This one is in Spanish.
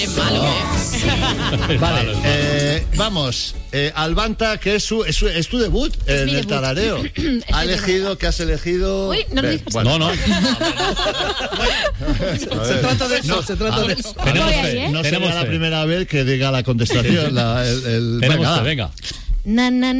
Es malo, Vale, vamos. Albanta, que es tu debut en el tarareo. ¿Qué has elegido? Uy, no lo digas. Bueno. No. Se trata de eso, Tenemos fe. No será la primera vez que diga la contestación. Tenemos fe, venga. Na, na,